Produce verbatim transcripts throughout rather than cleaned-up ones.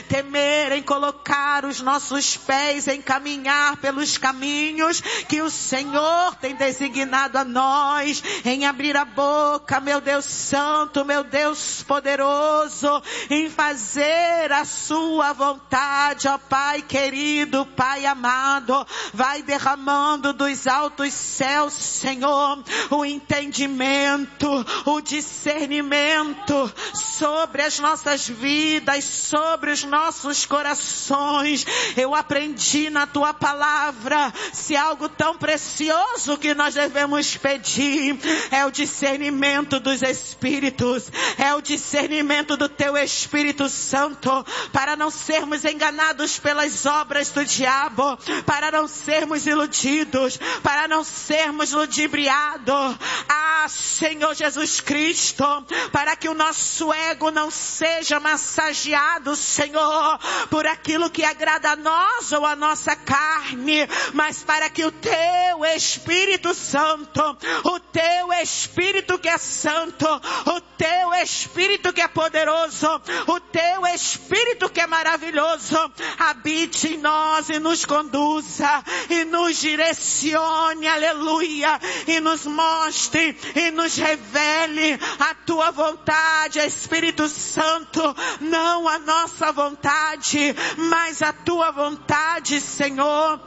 temer em colocar os nossos pés, em caminhar pelos caminhos que o Senhor tem designado a nós, em abrir a boca, meu Deus Santo, meu Deus poderoso, em fazer a sua vontade, ó Pai querido, Pai amado. Vai derramando dos altos céus, Senhor, o entendimento, o discernimento sobre as nossas vidas, sobre os nossos corações. Eu aprendi na tua palavra, se algo tão precioso que nós devemos pedir é o discernimento dos Espíritos, é o discernimento do teu Espírito Santo, para não sermos enganados pelas obras do diabo, para não sermos iludidos, para não sermos ludibriados. Ah, Senhor Jesus Cristo, para que o nosso ego não seja massageado, Senhor, por aquilo que agrada a nós ou a nossa carne, mas para que o teu Espírito Santo, o teu Espírito que é santo, o teu Espírito que é poderoso, o teu Espírito que é maravilhoso, habite em nós e nos conduza e nos direcione, aleluia, e nos mostre e nos revele a tua vontade, Espírito Santo, não a nossa vontade, mas a tua vontade, Senhor.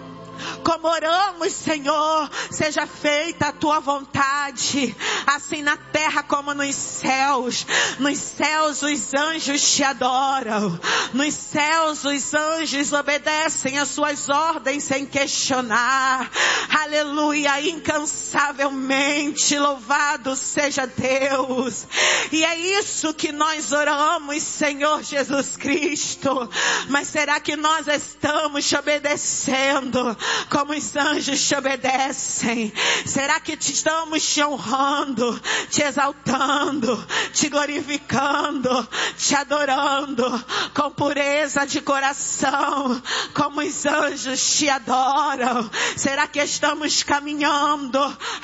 Como oramos, Senhor, seja feita a tua vontade, assim na terra como nos céus. Nos céus os anjos te adoram, nos céus os anjos obedecem às suas ordens sem questionar. Aleluia, incansavelmente louvado seja Deus. E é isso que nós oramos, Senhor Jesus Cristo. Mas será que nós estamos te obedecendo como os anjos te obedecem? Será que te estamos te honrando, te exaltando, te glorificando, te adorando com pureza de coração, como os anjos te adoram? Será que estamos caminhando,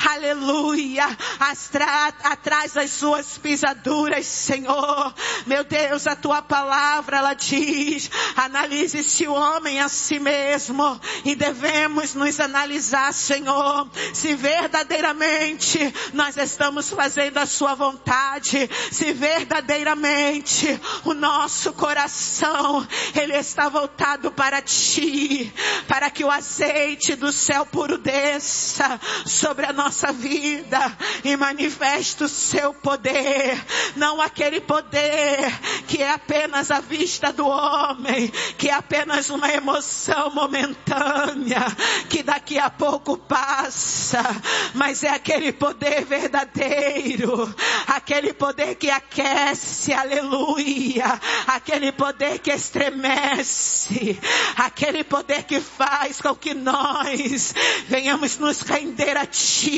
aleluia, astra, atrás das suas pisaduras, Senhor? Meu Deus, a tua palavra, ela diz, analise-se o homem a si mesmo, e devemos nos analisar, Senhor, se verdadeiramente nós estamos fazendo a sua vontade, se verdadeiramente o nosso coração, ele está voltado para ti, para que o azeite do céu puro desça sobre a nossa vida e manifeste o seu poder, não aquele poder que é apenas a vista do homem, que é apenas uma emoção momentânea, que daqui a pouco passa, mas é aquele poder verdadeiro, aquele poder que aquece, aleluia, aquele poder que estremece, aquele poder que faz com que nós venhamos nos render a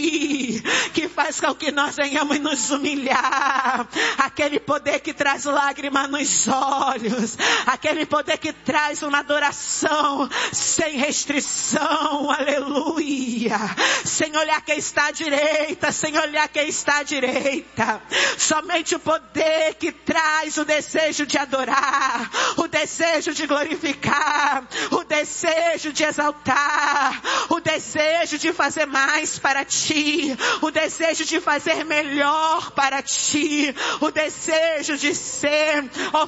ti, que faz com que nós venhamos nos humilhar, aquele poder que traz lágrima nos olhos, aquele poder que traz uma adoração sem restrição, aleluia, sem olhar quem está à direita, sem olhar quem está à direita, somente o poder que traz o desejo de adorar, o desejo de glorificar, o desejo de exaltar, o desejo de fazer mais para ti, o desejo de fazer melhor para ti, o desejo de ser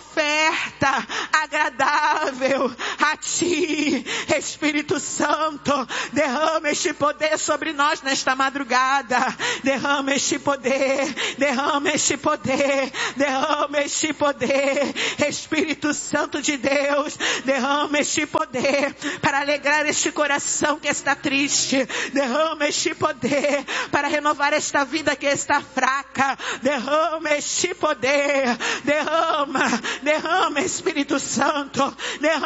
oferta agradável a ti, Espírito Santo. Derrama este poder sobre nós nesta madrugada, derrama este poder, derrama este poder, derrama este poder, Espírito Santo de Deus, derrama este poder para alegrar este coração que está triste, derrama este poder para renovar esta vida que está fraca, derrama este poder, derrama, derrama Espírito Santo, derrama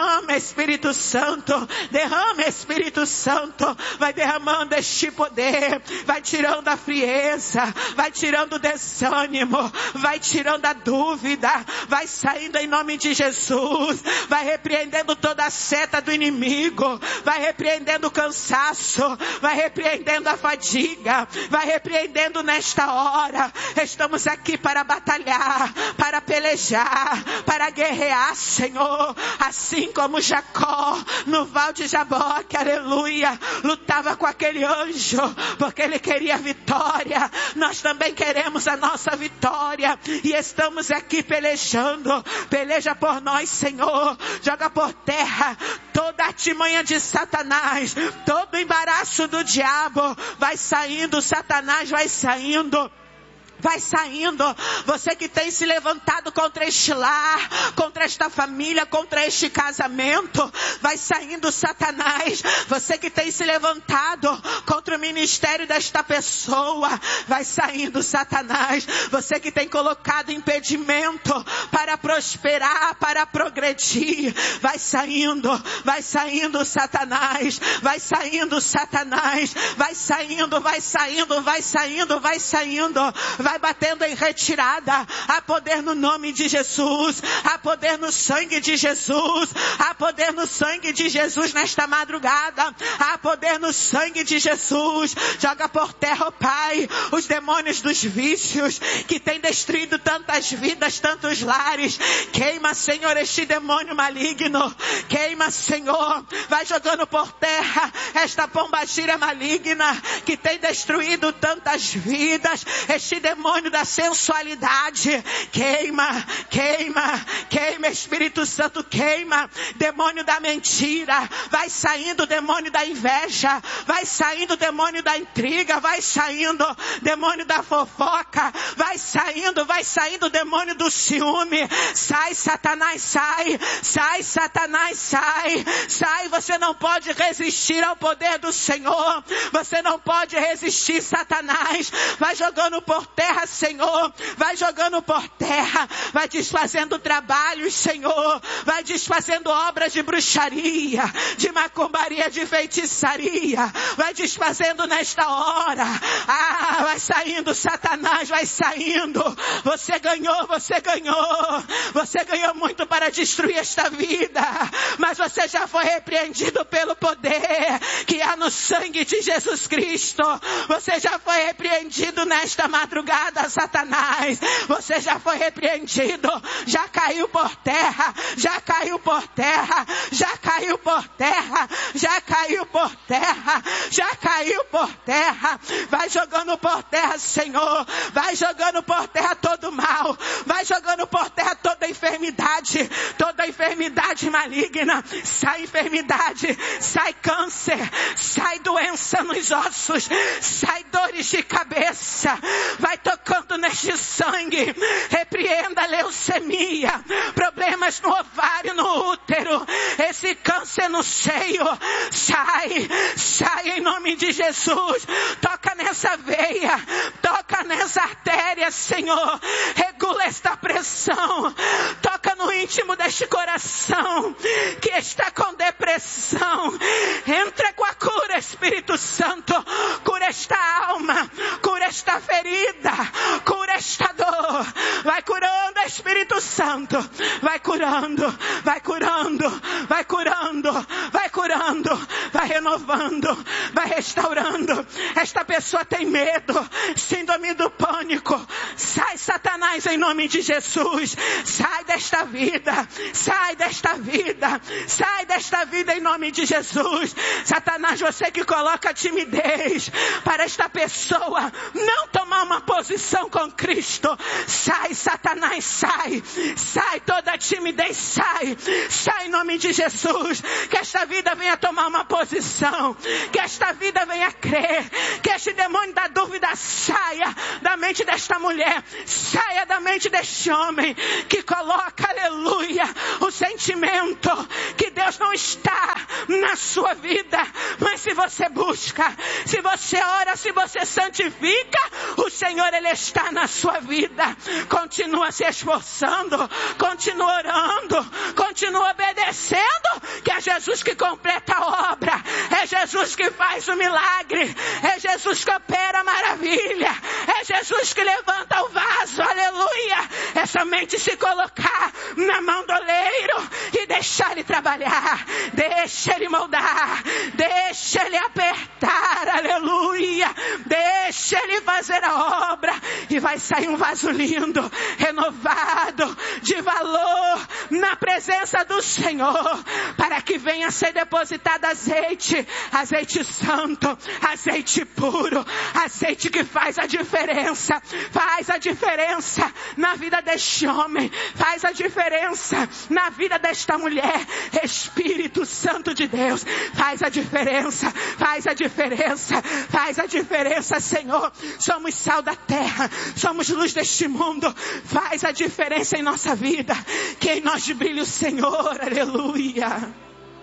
Espírito Santo, derrama, Espírito Santo, vai derramando este poder, vai tirando a frieza, vai tirando o desânimo, vai tirando a dúvida, vai saindo em nome de Jesus, vai repreendendo toda a seta do inimigo, vai repreendendo o cansaço, vai repreendendo a fadiga, vai repreendendo nesta hora. Estamos aqui para batalhar, para pelejar, para guerrear, Senhor, assim como Jacó no Val de Jaboque, aleluia, lutava com aquele anjo, porque ele queria vitória. Nós também queremos a nossa vitória e estamos aqui pelejando. Peleja por nós, Senhor, joga por terra toda a artimanha de Satanás, todo o embaraço do diabo, vai saindo, Satanás vai saindo. Vai saindo, você que tem se levantado contra este lar, contra esta família, contra este casamento, vai saindo Satanás. Você que tem se levantado contra o ministério desta pessoa, vai saindo Satanás. Você que tem colocado impedimento para prosperar, para progredir, vai saindo, vai saindo Satanás, vai saindo Satanás, vai saindo, vai saindo, vai saindo, vai saindo, vai batendo em retirada. Há poder no nome de Jesus, há poder no sangue de Jesus, há poder no sangue de Jesus nesta madrugada, há poder no sangue de Jesus. Joga por terra, ó Pai, os demônios dos vícios que tem destruído tantas vidas, tantos lares. Queima, Senhor, este demônio maligno, queima, Senhor, vai jogando por terra esta pombagira maligna que tem destruído tantas vidas, este demônio demônio da sensualidade, queima, queima, queima, Espírito Santo, queima, demônio da mentira, vai saindo o demônio da inveja, vai saindo o demônio da intriga, vai saindo demônio da fofoca, vai saindo, vai saindo o demônio do ciúme. Sai, Satanás, sai, sai, Satanás, sai, sai. Você não pode resistir ao poder do Senhor, você não pode resistir, Satanás. Vai jogando por terra, Senhor, vai jogando por terra, vai desfazendo trabalhos, Senhor, vai desfazendo obras de bruxaria, de macumbaria, de feitiçaria, vai desfazendo nesta hora. Ah, vai saindo, Satanás, vai saindo. Você ganhou, você ganhou, você ganhou muito para destruir esta vida, mas você já foi repreendido pelo poder que há no sangue de Jesus Cristo. Você já foi repreendido nesta madrugada, Satanás, você já foi repreendido, já caiu por terra, já caiu por terra, já caiu por terra, já caiu por terra, já caiu por terra. Vai jogando por terra, Senhor, vai jogando por terra todo mal, vai jogando por terra toda enfermidade, toda enfermidade maligna. Sai enfermidade, sai câncer, sai doença nos ossos, sai dores de cabeça, vai tocando neste sangue, repreenda a leucemia, problemas no ovário, no útero, esse câncer no seio, sai, sai em nome de Jesus. Toca nessa veia, toca nessa artéria, Senhor, regula esta pressão, toca no íntimo deste coração que está com depressão, entra com a cura, Espírito Santo, cura esta alma, cura esta ferida, cura esta dor, vai curando, Espírito Santo, vai curando, vai curando, vai curando, vai curando, vai renovando, vai restaurando. Esta pessoa tem medo, síndrome do pânico, sai, Satanás, em nome de Jesus, sai desta vida, sai desta vida, sai desta vida em nome de Jesus. Satanás, você que coloca timidez para esta pessoa não tomar uma posição com Cristo, sai, Satanás, sai, sai toda timidez, sai, sai em nome de Jesus. Que esta vida venha tomar uma posição, que esta vida venha crer, que este demônio da dúvida saia da mente desta mulher, saia da mente deste homem que coloca, aleluia, o sentimento que Deus não está na sua vida. Mas se você busca, se você ora, se você santifica, o Senhor, Ele está na sua vida. Continua se esforçando, continua orando, continua obedecendo, que é Jesus que completa a obra, é Jesus que faz o milagre, é Jesus que opera a maravilha, é Jesus que levanta o vaso, aleluia. É somente se colocar na mão do oleiro e deixar Ele trabalhar, deixa Ele moldar, deixa Ele apertar, aleluia, deixa Ele fazer a obra e vai sair um vaso lindo, renovado, de valor, na presença do Senhor, para que venha a ser depositado azeite, azeite santo, azeite puro, azeite que faz a diferença, faz a diferença na vida deste homem, faz a diferença na vida desta mulher. Espírito Santo de Deus, faz a diferença, faz a diferença, faz a diferença, Senhor. Somos sal da terra, somos luz deste mundo, faz a diferença em nossa vida, que em nós brilhe o Senhor, aleluia,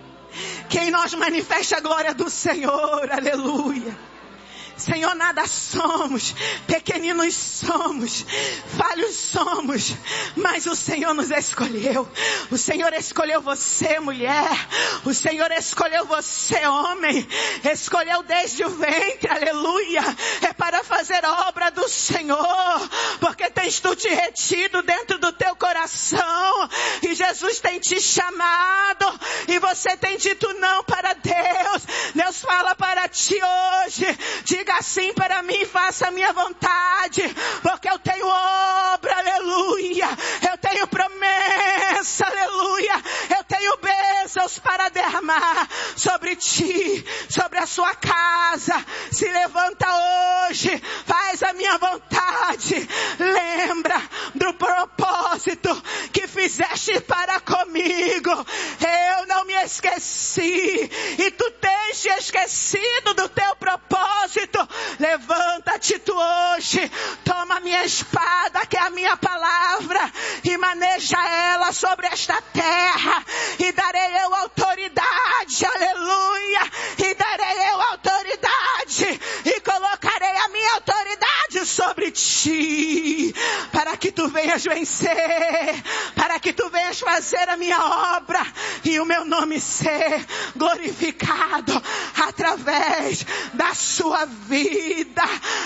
que em nós manifeste a glória do Senhor, aleluia. Senhor, nada somos, pequeninos somos, falhos somos, mas o Senhor nos escolheu. O Senhor escolheu você, mulher. O Senhor escolheu você, homem. Escolheu desde o ventre, aleluia. É para fazer a obra do Senhor, porque tens tu te retido dentro do teu coração, e Jesus tem te chamado, e você tem dito não para Deus. Deus fala para ti hoje, diga assim para mim, faça a minha vontade, porque eu tenho obra, aleluia, eu tenho promessa, aleluia, eu tenho bênçãos para derramar sobre ti, sobre a sua casa. Se levanta hoje, faz a minha vontade, lembra do propósito que fizeste para comigo. Eu não me esqueci, e tu tens te esquecido do teu propósito. Levanta-te tu hoje, toma a minha espada, que é a minha palavra, e maneja ela sobre esta terra, e darei eu autoridade, aleluia, e darei eu autoridade, e colocarei a minha autoridade sobre ti, para que tu venhas vencer, para que tu venhas fazer a minha obra, e o meu nome ser glorificado através da sua vida,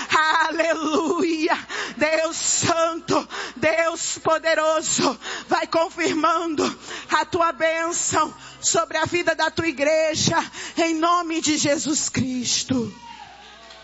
aleluia. Deus Santo, Deus poderoso, vai confirmando a tua bênção sobre a vida da tua igreja, em nome de Jesus Cristo.